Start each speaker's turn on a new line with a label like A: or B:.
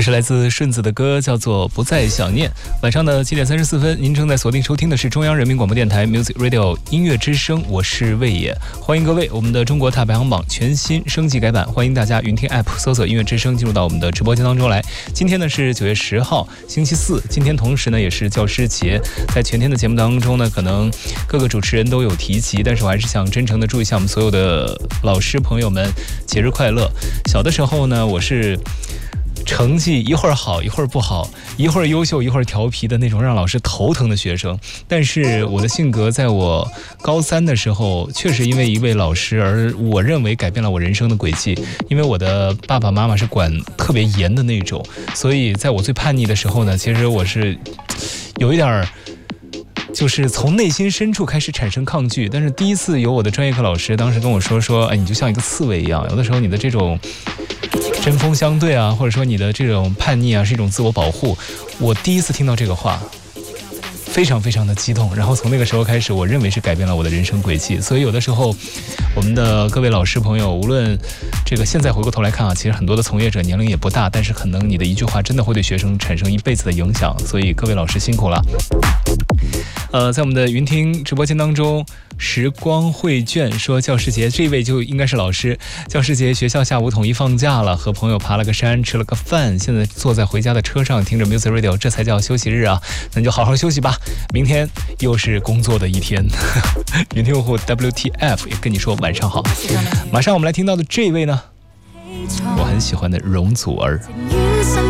A: 是来自顺子的歌，叫做《不再想念》。晚上的7点34分，您正在锁定收听的是中央人民广播电台 Music Radio 音乐之声，我是魏野，欢迎各位。我们的中国踏排行榜全新升级改版，欢迎大家云听 App 搜索音乐之声进入到我们的直播间当中来。今天呢是9月10号，星期四，今天同时呢也是教师节。在全天的节目当中呢，可能各个主持人都有提及，但是我还是想真诚的祝一下我们所有的老师朋友们节日快乐。小的时候呢，我是成绩一会儿好一会儿不好，一会儿优秀一会儿调皮的那种让老师头疼的学生。但是我的性格在我高3的时候，确实因为一位老师而我认为改变了我人生的轨迹。因为我的爸爸妈妈是管特别严的那种，所以在我最叛逆的时候呢，其实我是有一点就是从内心深处开始产生抗拒。但是第一次有我的专业课老师当时跟我说，哎，你就像一个刺猬一样，有的时候你的这种针锋相对啊，或者说你的这种叛逆啊，是一种自我保护。我第一次听到这个话，非常非常的激动，然后从那个时候开始，我认为是改变了我的人生轨迹。所以有的时候我们的各位老师朋友，无论这个现在回过头来看啊，其实很多的从业者年龄也不大，但是可能你的一句话真的会对学生产生一辈子的影响，所以各位老师辛苦了。在我们的云听直播间当中，时光绘卷说教师节，这一位就应该是老师。教师节学校下午统一放假了，和朋友爬了个山，吃了个饭，现在坐在回家的车上听着 Music Radio， 这才叫休息日啊！那你就好好休息吧，明天又是工作的一天。云听用户 WTF 也跟你说晚上好。马上我们来听到的这一位呢，我很喜欢的容祖儿。